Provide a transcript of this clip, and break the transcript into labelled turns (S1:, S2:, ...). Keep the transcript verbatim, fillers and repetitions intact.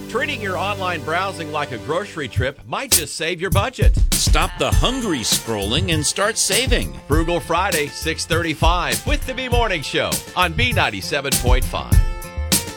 S1: Treating your online browsing like a grocery trip might just save your budget.
S2: Stop the hungry scrolling and start saving.
S1: Frugal Friday, six thirty-five with the B Morning Show on B ninety-seven point five.